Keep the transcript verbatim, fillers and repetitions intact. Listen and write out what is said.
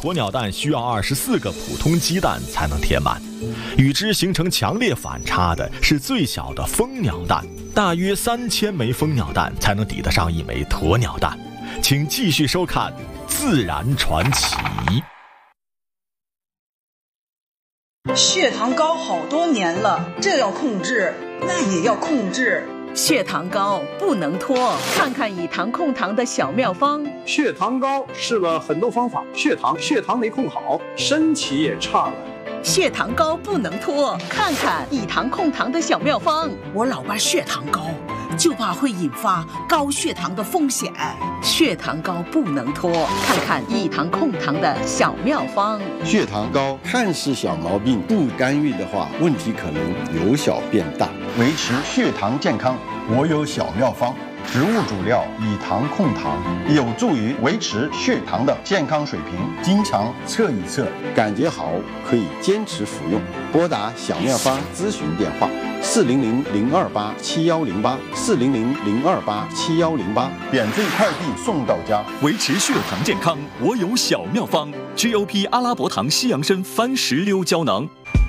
鸵鸟蛋需要二十四个普通鸡蛋才能填满，与之形成强烈反差的是最小的蜂鸟蛋，大约三千枚蜂鸟蛋才能抵得上一枚鸵鸟蛋。请继续收看《自然传奇》。 血糖高好多年了，这要控制，那也要控制。 血糖高不能拖，看看以糖控糖的小妙方。 血糖高试了很多方法，血糖血糖没控好，身体也差了。 血糖高不能拖，看看以糖控糖的小妙方。 我老爸血糖高，就怕会引发高血糖的风险。 血糖高不能拖，看看以糖控糖的小妙方。 血糖高看似小毛病，不干预的话，问题可能由小变大。维持血糖健康，我有小妙方。植物主料以糖控糖，有助于维持血糖的健康水平。经常测一测，感觉好可以坚持服用。拨打小妙方咨询电话：四零零零二八七幺零八，四零零零二八七幺零八，免费快递送到家。 维持血糖健康，我有小妙方：G O P 阿拉伯糖西洋参番石榴胶囊。